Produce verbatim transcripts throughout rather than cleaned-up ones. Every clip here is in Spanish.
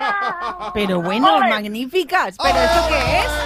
Pero bueno, ¡Ole! Magníficas. ¿Pero ¡Ole! Esto qué es?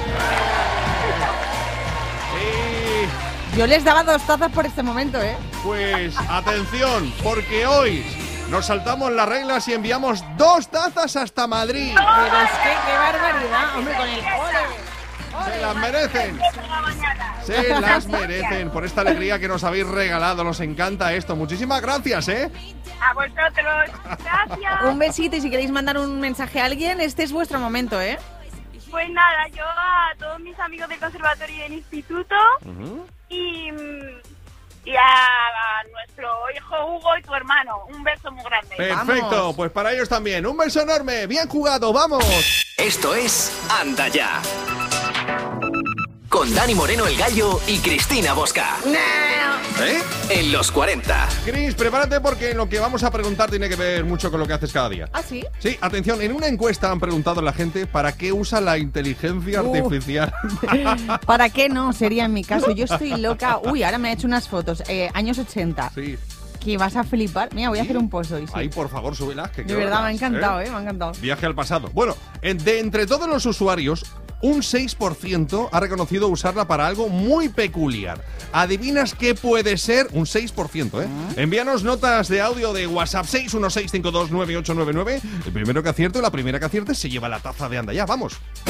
Sí. Yo les daba dos tazas por este momento, ¿eh? Pues atención, porque hoy nos saltamos las reglas y enviamos dos tazas hasta Madrid. Pero es que qué barbaridad, hombre, con el ole. Se las merecen. Se las merecen por esta alegría que nos habéis regalado. Nos encanta esto. Muchísimas gracias, ¿eh? A vosotros. Gracias. Un besito y si queréis mandar un mensaje a alguien, este es vuestro momento, ¿eh? Pues nada, yo a todos mis amigos del conservatorio y del instituto uh-huh. y, y a nuestro hijo Hugo y tu hermano. Un beso muy grande. Perfecto, ¡vamos! Pues para ellos también. Un beso enorme. Bien jugado, ¡vamos! Esto es Anda Ya. Con Dani Moreno el Gallo y Cristina Bosca. No. ¿Eh? En los cuarenta. Cris, prepárate porque lo que vamos a preguntar tiene que ver mucho con lo que haces cada día. ¿Ah, sí? Sí, atención, en una encuesta han preguntado a la gente para qué usa la inteligencia uh. artificial. ¿Para qué no? Sería en mi caso. Yo estoy loca. Uy, ahora me ha hecho unas fotos. Eh, años ochenta. Sí. Que vas a flipar. Mira, voy a ¿Sí? hacer un post hoy. Sí. Ahí, por favor, súbelas. Que de verdad, horas, me ha encantado, ¿eh? ¿eh? Me ha encantado. Viaje al pasado. Bueno, de entre todos los usuarios, un seis por ciento ha reconocido usarla para algo muy peculiar. ¿Adivinas qué puede ser? Un seis por ciento, ¿eh? Uh-huh. Envíanos notas de audio de WhatsApp seis uno seis cinco dos nueve ocho nueve nueve. El primero que acierte o la primera que acierte se lleva la taza de Anda Ya. ¡Vamos!